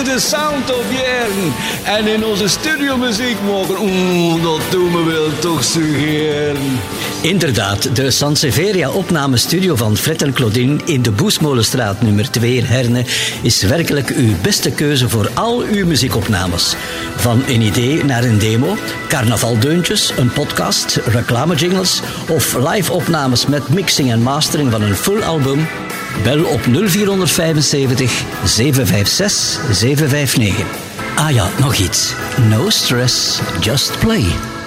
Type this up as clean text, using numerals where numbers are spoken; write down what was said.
de sound of jaren. En in onze studio muziek mogen. Dat doen we wel toch suggereren. Inderdaad, de Sanseveria-opnamestudio van Fred en Claudine in de Boesmolenstraat nummer 2 in Herne is werkelijk uw beste keuze voor al uw muziekopnames. Van een idee naar een demo, carnavaldeuntjes, een podcast, reclamejingles of live-opnames met mixing en mastering van een full album. Bel op 0475 756 759. Ah ja, nog iets. No stress, just play.